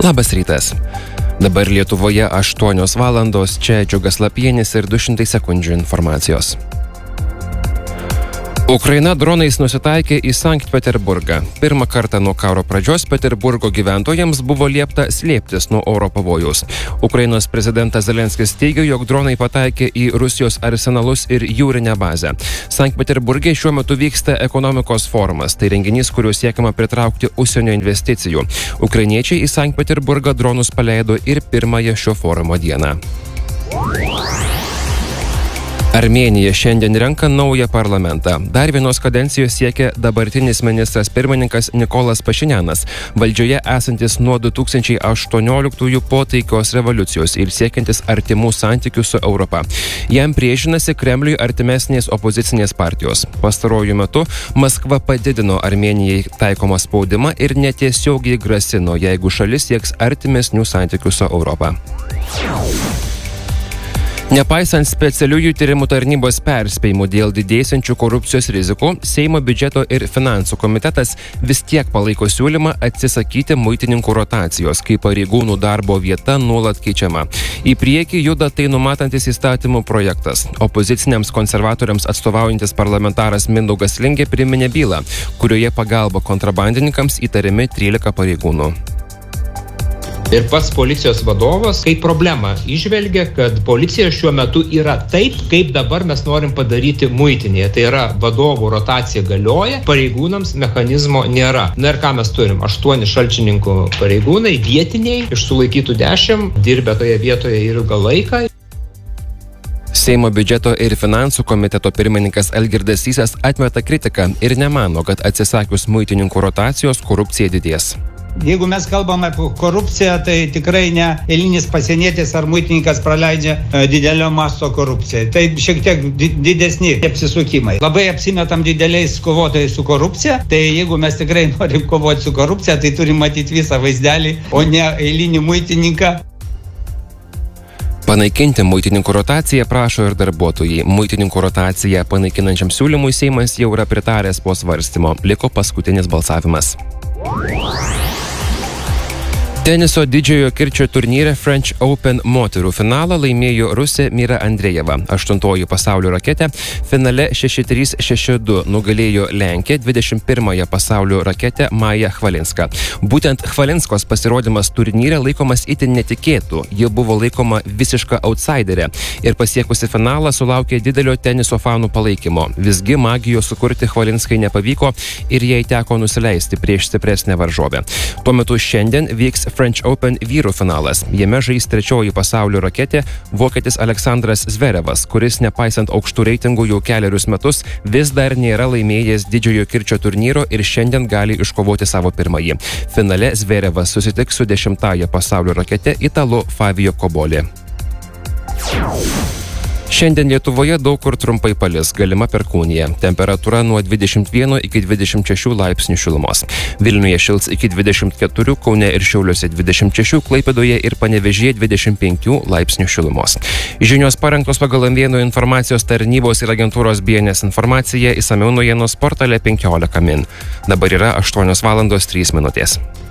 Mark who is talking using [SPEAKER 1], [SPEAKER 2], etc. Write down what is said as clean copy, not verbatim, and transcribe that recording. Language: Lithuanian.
[SPEAKER 1] Labas rytas. Dabar Lietuvoje 8 valandos, čia Džiugas Lapienis ir 200 sekundžių informacijos. Ukraina dronais nusitaikė į Sankt Peterburgą. Pirmą kartą nuo karo pradžios Peterburgo gyventojams buvo liepta slėptis nuo oro pavojaus. Ukrainos prezidentas Zelenskis teigia, jog dronai pataikė į Rusijos arsenalus ir jūrinę bazę. Sankt Peterburge šiuo metu vyksta ekonomikos forumas. Tai renginys, kuriuo siekiama pritraukti užsienio investicijų. Ukrainiečiai į Sankt Peterburgą dronus paleido ir pirmąją šio forumo dieną. Armėnija šiandien renka naują parlamentą. Dar vienos kadencijos siekia dabartinis ministras pirmininkas Nikolas Pašinjanas, valdžioje esantis nuo 2018 po taikios revoliucijos ir siekiantis artimų santykių su Europa. Jam priešinasi Kremliui artimesnės opozicinės partijos. Pastaruoju metu Maskva padidino Armėnijai taikomą spaudimą ir netiesiogiai grasino, jeigu šalis sieks artimesnių santykių su Europa. Nepaisant specialiųjų tyrimų tarnybos perspėjimų dėl didėsiančių korupcijos rizikų, Seimo biudžeto ir finansų komitetas vis tiek palaiko siūlymą atsisakyti muitininkų rotacijos, kai pareigūnų darbo vieta nuolat keičiama. Į priekį juda tai numatantis įstatymų projektas. Opoziciniams konservatoriams atstovaujantis parlamentaras Mindaugas Lingė priminė bylą, kurioje pagalba kontrabandininkams įtariami 13 pareigūnų.
[SPEAKER 2] Ir pats policijos vadovas kaip problemą įžvelgia, kad policija šiuo metu yra taip, kaip dabar mes norim padaryti muitinėje. Tai yra vadovų rotacija galioja, pareigūnams mechanizmo nėra. Na ir ką mes turim? 8 šalčininkų pareigūnai, vietiniai, iš sulaikytų 10, dirbę toje vietoje ilgą laiką.
[SPEAKER 1] Seimo biudžeto ir finansų komiteto pirmininkas Algirdas Sysas atmeta kritiką ir nemano, kad atsisakius muitininkų rotacijos korupcija didės.
[SPEAKER 3] Jeigu mes kalbame apie korupciją, tai tikrai ne eilinis pasienietis ar muitininkas praleidžia didelio masto korupciją. Tai šiek tiek didesni apsisukimai. Labai apsimetam dideliais kovotojais su korupcija, tai jeigu mes tikrai norim kovoti su korupcija, tai turim matyti visą vaizdelį, o ne eilinį muitininką.
[SPEAKER 1] Panaikinti muitininkų rotaciją prašo ir darbuotojai. Muitininkų rotaciją panaikinančiam siūlymui Seimas jau yra pritaręs po svarstymo. Liko paskutinis balsavimas. Teniso didžiojo kirčio turnyre French Open moterų finalą laimėjo Rusė Mira Andrejeva. 8 pasaulio raketė finale 6-3-6-2 nugalėjo Lenkę 21 pasaulio raketę Mają Chvalinską. Būtent Chvalinskos pasirodymas turnyre laikomas itin netikėtų. Ji buvo laikoma visiška outsiderė ir pasiekusi finalą sulaukė didelio teniso fanų palaikymo. Visgi magijos sukurti Chvalinskai nepavyko ir jai teko nusileisti prieš stipresnę varžovę. Tuo metu šiandien vyks French Open vyrų finalas. Jame žais 3 pasaulio raketė vokietis Aleksandras Zverevas, kuris nepaisant aukštų reitingų jau kelerius metus vis dar nėra laimėjęs didžiojo kirčio turnyro ir šiandien gali iškovoti savo pirmąjį. Finale Zverevas susitiks su 10 pasaulio rakete italu Fabio Cobolli. Šiandien Lietuvoje daug kur trumpai palis, galima perkūnija. Temperatūra nuo 21 iki 26 laipsnių šilumos. Vilniuje šils iki 24, Kaune ir Šiauliuose 26, Klaipėdoje ir Panevėžyje 25 laipsnių šilumos. Žinios parengtos pagal Amvienų informacijos tarnybos ir agentūros BNS informacija, išsamiau naujienos portale 15 min. Dabar yra 8 valandos 3 minutės.